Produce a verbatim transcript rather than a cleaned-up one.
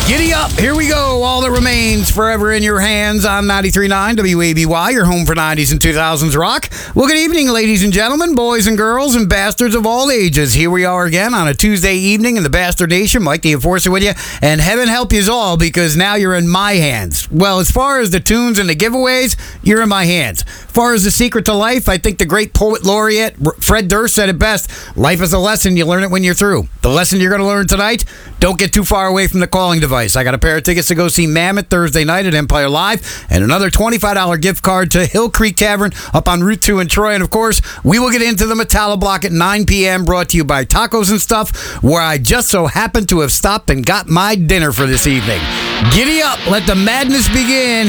Giddy up. Here we go. All that remains forever in your hands on ninety-three point nine W A B Y, your home for nineties and two thousands rock. Well, good evening, ladies and gentlemen, boys and girls, and bastards of all ages. Here we are again on a Tuesday evening in the Bastard Nation. Mike the Enforcer with you. And heaven help you all, because now you're in my hands. Well, as far as the tunes and the giveaways, you're in my hands. As far as the secret to life, I think the great poet laureate Fred Durst said it best. Life is a lesson. You learn it when you're through. The lesson you're going to learn tonight, don't get too far away from the calling device. I got a pair of tickets to go see Mammoth Thursday night at Empire Live, and another twenty-five dollars gift card to Hill Creek Tavern up on Route two in Troy. And of course, we will get into the Metallo Block at nine p.m. brought to you by Tacos and Stuff, where I just so happen to have stopped and got my dinner for this evening. Giddy up, let the madness begin.